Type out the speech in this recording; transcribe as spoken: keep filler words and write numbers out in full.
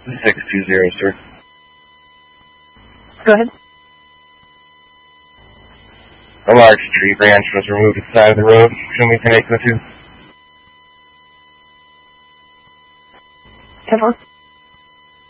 six two zero, sir. Go ahead. A large tree branch was removed at the side of the road. Can we connect the two? ten four.